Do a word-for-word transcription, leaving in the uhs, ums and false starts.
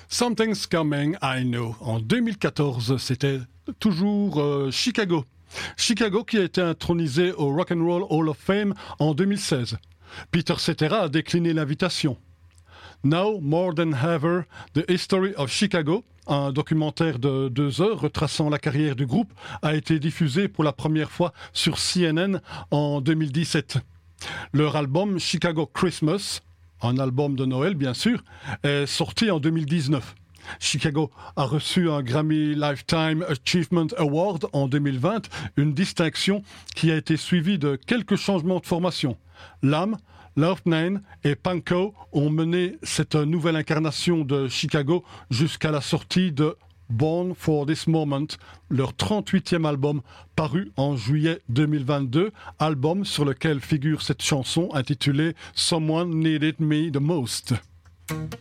Something's Coming, I Know. En deux mille quatorze, c'était toujours euh, Chicago. Chicago qui a été intronisé au Rock and Roll Hall of Fame en deux mille seize. Peter Cetera a décliné l'invitation. Now More Than Ever, The History of Chicago, un documentaire de deux heures retraçant la carrière du groupe, a été diffusé pour la première fois sur C N N en deux mille dix-sept. Leur album Chicago Christmas, un album de Noël bien sûr, est sorti en deux mille dix-neuf. Chicago a reçu un Grammy Lifetime Achievement Award en deux mille vingt, une distinction qui a été suivie de quelques changements de formation. Lamb, Loughnane et Pankow ont mené cette nouvelle incarnation de Chicago jusqu'à la sortie de Born for This Moment, leur trente-huitième album paru en juillet deux mille vingt-deux, album sur lequel figure cette chanson intitulée Someone Needed Me the Most.